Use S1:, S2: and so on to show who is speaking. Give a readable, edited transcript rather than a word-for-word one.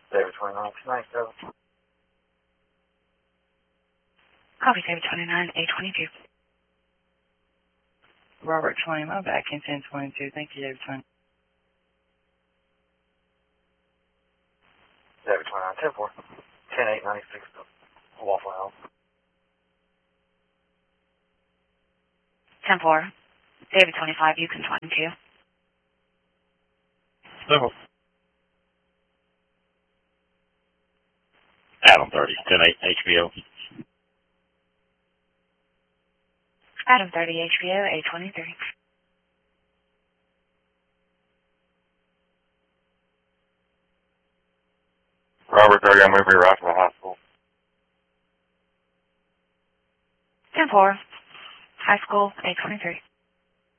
S1: David 29, tonight, so.
S2: Copy David 29, A22. Robert 20, my back in 1022. Thank you, David 20.
S1: David 29, 10-4, 10-8, 96, Waffle House.
S2: 10-4. David 25, Yukon 22.
S3: No. Adam 30, 10-8, HBO.
S2: Adam 30, HBO, A23.
S1: Robert 30, I'm moving right to the high school.
S2: 10-4. High school, A23.